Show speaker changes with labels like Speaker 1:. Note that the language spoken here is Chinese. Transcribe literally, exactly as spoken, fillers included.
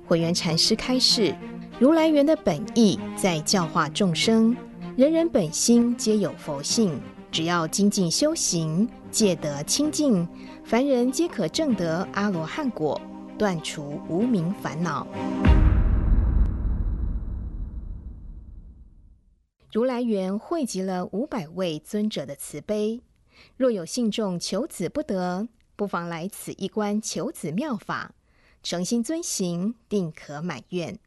Speaker 1: 慧远禅师开示，如来园的本意在教化众生，人人本心皆有佛性，只要精进修行，戒得清净，凡人皆可证得阿罗汉果，断除无明烦恼。如来园汇集了五百位尊者的慈悲，若有信众求子不得，不妨来此一观求子妙法，诚心遵行，定可满愿。